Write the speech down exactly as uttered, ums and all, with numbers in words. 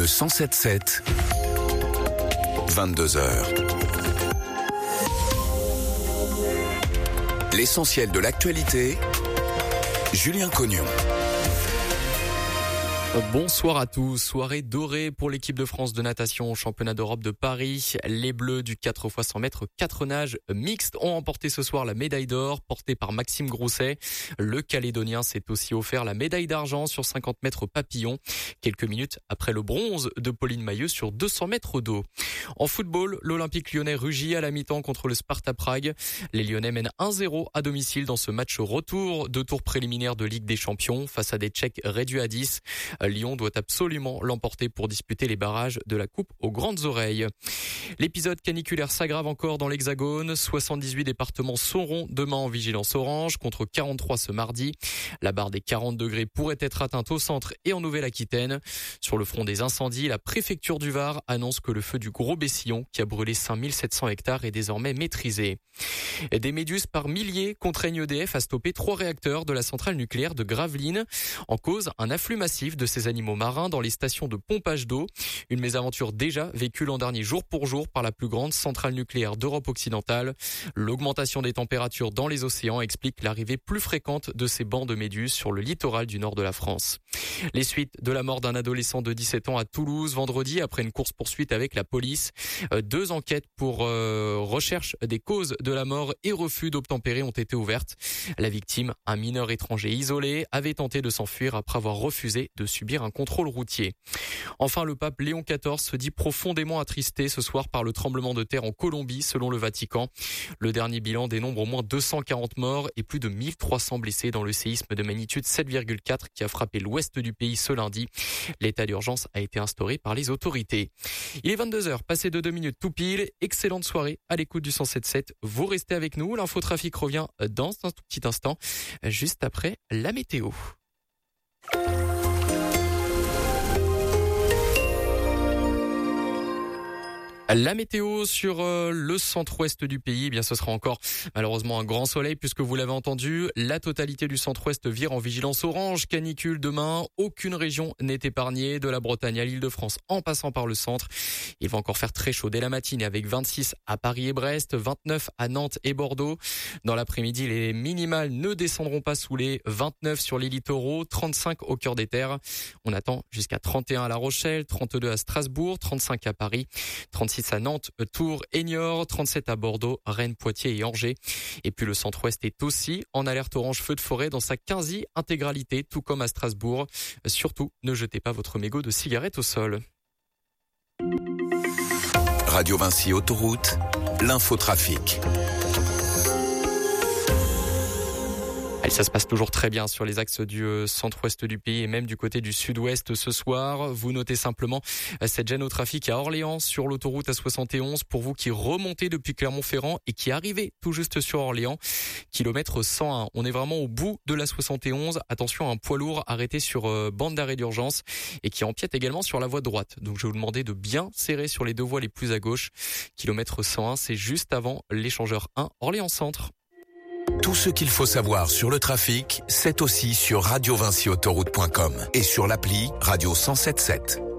Le cent sept sept, vingt-deux heures. L'essentiel de l'actualité, Julien Cognon. Bonsoir à tous. Soirée dorée pour l'équipe de France de natation au championnat d'Europe de Paris. Les Bleus du quatre fois cent mètres quatre nages mixtes ont emporté ce soir la médaille d'or portée par Maxime Grousset. Le Calédonien s'est aussi offert la médaille d'argent sur cinquante mètres papillon, quelques minutes après le bronze de Pauline Mailleux sur deux cents mètres dos. En football, l'Olympique lyonnais rugit à la mi-temps contre le Sparta Prague. Les Lyonnais mènent un zéro à domicile dans ce match retour de tour préliminaire de Ligue des Champions face à des Tchèques réduits à dix. Lyon doit absolument l'emporter pour disputer les barrages de la Coupe aux grandes oreilles. L'épisode caniculaire s'aggrave encore dans l'Hexagone. soixante-dix-huit départements seront demain en vigilance orange contre quarante-trois ce mardi. La barre des quarante degrés pourrait être atteinte au centre et en Nouvelle-Aquitaine. Sur le front des incendies, la préfecture du Var annonce que le feu du Gros Bessillon, qui a brûlé cinq mille sept cents hectares, est désormais maîtrisé. Des méduses par milliers contraignent E D F à stopper trois réacteurs de la centrale nucléaire de Gravelines. En cause, un afflux massif de ces animaux marins dans les stations de pompage d'eau. Une mésaventure déjà vécue l'an dernier jour pour jour par la plus grande centrale nucléaire d'Europe occidentale. L'augmentation des températures dans les océans explique l'arrivée plus fréquente de ces bancs de méduses sur le littoral du nord de la France. Les suites de la mort d'un adolescent de dix-sept ans à Toulouse vendredi après une course-poursuite avec la police. Deux enquêtes pour euh, recherche des causes de la mort et refus d'obtempérer ont été ouvertes. La victime, un mineur étranger isolé, avait tenté de s'enfuir après avoir refusé de subir un contrôle routier. Enfin, le pape Léon quatorze se dit profondément attristé ce soir par le tremblement de terre en Colombie, selon le Vatican. Le dernier bilan dénombre au moins deux cent quarante morts et plus de mille trois cents blessés dans le séisme de magnitude sept virgule quatre qui a frappé l'ouest du pays ce lundi. L'état d'urgence a été instauré par les autorités. Il est vingt-deux heures, passé de deux minutes tout pile. Excellente soirée à l'écoute du cent sept sept. Vous restez avec nous. L'infotrafic revient dans un tout petit instant, juste après la météo. La météo sur euh, le centre-ouest du pays, eh bien ce sera encore malheureusement un grand soleil puisque vous l'avez entendu, la totalité du centre-ouest vire en vigilance orange, canicule demain, aucune région n'est épargnée, de la Bretagne à l'Île-de-France en passant par le centre. Il va encore faire très chaud dès la matinée avec vingt-six à Paris et Brest, vingt-neuf à Nantes et Bordeaux. Dans l'après-midi, les minimales ne descendront pas sous les vingt-neuf sur les littoraux, trente-cinq au cœur des terres. On attend jusqu'à trente et un à La Rochelle, trente-deux à Strasbourg, trente-cinq à Paris, trente-six à Nantes, Tours et Niort, trente-sept à Bordeaux, Rennes, Poitiers et Angers. Et puis le centre-ouest est aussi en alerte orange feu de forêt dans sa quasi-intégralité, tout comme à Strasbourg. Surtout, ne jetez pas votre mégot de cigarette au sol. Radio Vinci Autoroute, l'infotrafic. Et ça se passe toujours très bien sur les axes du centre-ouest du pays et même du côté du sud-ouest ce soir. Vous notez simplement cette gêne au trafic à Orléans sur l'autoroute A soixante et onze pour vous qui remontez depuis Clermont-Ferrand et qui arrivez tout juste sur Orléans. Kilomètre cent un. On est vraiment au bout de l'A soixante et onze. Attention à un poids lourd arrêté sur bande d'arrêt d'urgence et qui empiète également sur la voie droite. Donc je vais vous demander de bien serrer sur les deux voies les plus à gauche. Kilomètre cent un, c'est juste avant l'échangeur un Orléans Centre. Tout ce qu'il faut savoir sur le trafic, c'est aussi sur radio vinci autoroute point com et sur l'appli Radio cent sept sept.